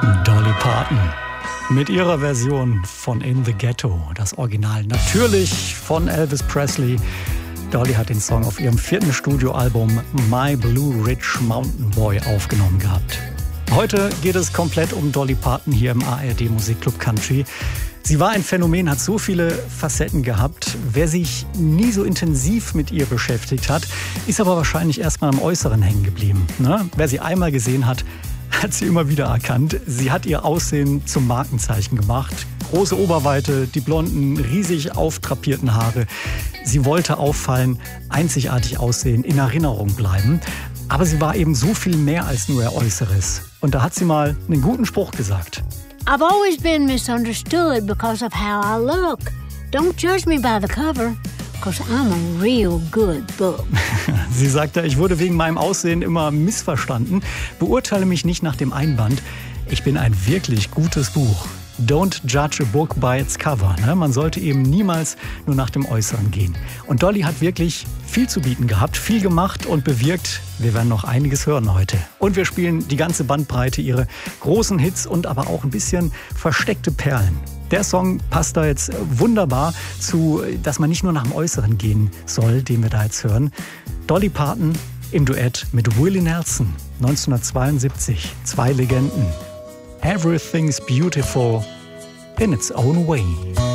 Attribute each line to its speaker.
Speaker 1: Dolly Parton mit ihrer Version von In the Ghetto, das Original natürlich von Elvis Presley. Dolly hat den Song auf ihrem 4. Studioalbum My Blue Ridge Mountain Boy aufgenommen gehabt. Heute geht es komplett um Dolly Parton hier im ARD Musikclub Country. Sie war ein Phänomen, hat so viele Facetten gehabt. Wer sich nie so intensiv mit ihr beschäftigt hat, ist aber wahrscheinlich erstmal am Äußeren hängen geblieben. Ne? Wer sie einmal gesehen hat, hat sie immer wieder erkannt. Sie hat ihr Aussehen zum Markenzeichen gemacht. Große Oberweite, die blonden, riesig auftrapierten Haare. Sie wollte auffallen, einzigartig aussehen, in Erinnerung bleiben. Aber sie war eben so viel mehr als nur ihr Äußeres. Und da hat sie mal einen guten Spruch gesagt.
Speaker 2: I've always been misunderstood because of how I look. Don't judge me by the cover, because I'm a real good book.
Speaker 1: Sie sagte, ich wurde wegen meinem Aussehen immer missverstanden. Beurteile mich nicht nach dem Einband. Ich bin ein wirklich gutes Buch. Don't judge a book by its cover. Man sollte eben niemals nur nach dem Äußeren gehen. Und Dolly hat wirklich viel zu bieten gehabt, viel gemacht und bewirkt. Wir werden noch einiges hören heute. Und wir spielen die ganze Bandbreite, ihre großen Hits und aber auch ein bisschen versteckte Perlen. Der Song passt da jetzt wunderbar zu, dass man nicht nur nach dem Äußeren gehen soll, den wir da jetzt hören. Dolly Parton im Duett mit Willie Nelson, 1972. 2 Legenden. Everything's beautiful in its own way.